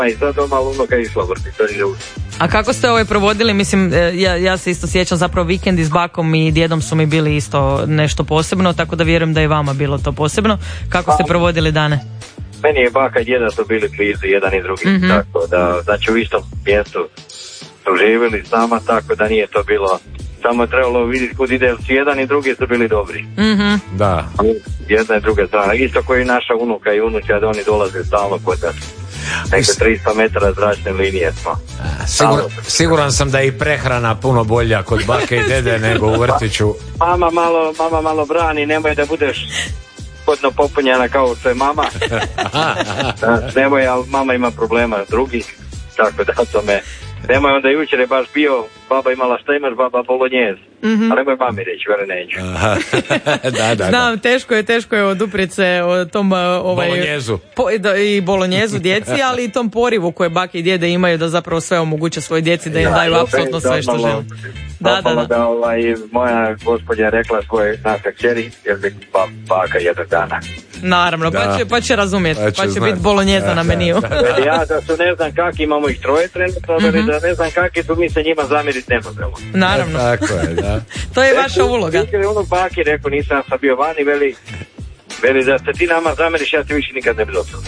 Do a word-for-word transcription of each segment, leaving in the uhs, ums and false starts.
i sad doma unuka išla vrti, to nije ušte. A kako ste ovaj provodili, mislim, ja, ja se isto sjećam, zapravo vikendi s bakom i djedom su mi bili isto nešto posebno, tako da vjerujem da je vama bilo to posebno. Kako ste provodili dane? Meni je baka i djeda su bili blizu, jedan i drugi, mm-hmm. tako da, znači u istom mjestu su živjeli s nama, tako da nije to bilo, samo je trebalo vidjeti kud ide, jedan i drugi su bili dobri. Mm-hmm. Da. Jedna i druga strana, isto koji naša unuka i unuča, da oni dolaze stalno kod nas. Neke tristo metara zračne linije smo. Sigur, siguran sam da je i prehrana puno bolja kod bake i dede nego u vrtiću. Mama malo, mama malo brani, nemoj da budeš kodno popunjena kao što je mama. Nemoj, ali mama ima problema drugih, tako da to me... Nemoj, onda jučer je baš bio, baba imala šta imaš, baba bolonjez. Mm-hmm. Ali nemoj mami reći, vere neću. da, da, Znam, da. teško je, teško je oduprijeti se o tom ovaj, bolonjezu. Po, da, i bolonjezu djeci, ali i tom porivu koje bake i djede imaju da zapravo sve omoguće svojoj djeci, da im ja, daju apsolutno sve što žele. Da, da, da. da ovaj, moja gospođa rekla svoje naša kćeri, jer bi pa, baka jednog dana. Naravno, da. pa će, pa će razumjeti, pa će, pa će biti bolonjeza da, na meniju. Da, da, da. Ja da su ne znam kak, imamo ih troje trenutno, mm-hmm. da ne znam kak, tu mi se njima zamiriti ne možemo. Naravno. E, tako je, da. To je vaša uloga. Kada je ono baki rekao, nisam sam bio vani, veli, veli da se ti nama zamiriš, ja ti više nikad ne bi došao.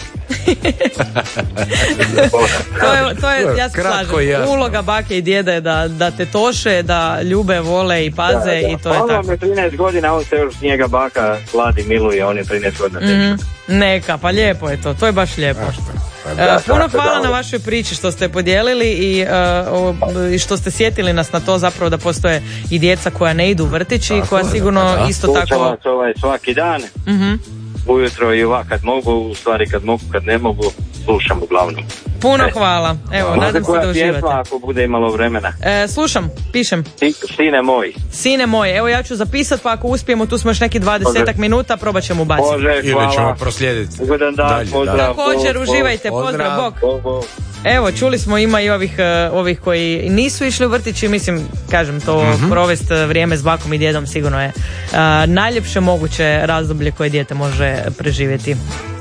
to je, to je, ja se slažem, uloga bake i djede je da, da te toše, da ljube, vole i paze, da, da. I to je ono tako. Ono je trinaest godina, on se još njega baka gladi, miluje, on je trinaest godina. Mm-hmm. Neka, pa lijepo je to, to je baš lijepo. Da, uh, puno hvala na vašoj priči što ste podijelili i, uh, i što ste sjetili nas na to zapravo da postoje i djeca koja ne idu u vrtić i koja sigurno da, isto tako... Slušam ovaj svaki dan, uh-huh. ujutro i ovak kad mogu, u stvari kad mogu, kad ne mogu, slušam uglavnom. Puno hvala, evo, nadam se da uživate. Pjesma ako bude imalo vremena? E, slušam, pišem. Sine moj. Sine moj, evo ja ću zapisat pa ako uspijemo, tu smo još neki dvadesetak minuta, probat ćemo ubaciti. Može, hvala. Ili ćemo proslijediti. Ugodan dan, dalje, pozdrav. Također, uživajte, pozdrav, bok. Evo, čuli smo, ima i ovih, uh, ovih koji nisu išli u vrtić i mislim, kažem, to mm-hmm. provest vrijeme s bakom i djedom sigurno je uh, najljepše moguće razdoblje koje dijete može preživjeti.